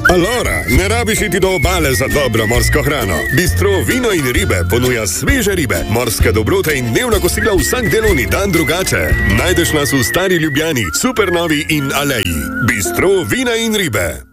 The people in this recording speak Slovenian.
Allora, ne rabiš iti do obale za dobro morsko hrano. Bistro Vino in ribe ponuja sveže ribe, morske dobrote in dnevna kosila vsak delovni dan drugače. Najdeš nas v Stari Ljubljani, Supernovi in Aleji. Bistro Vina in ribe.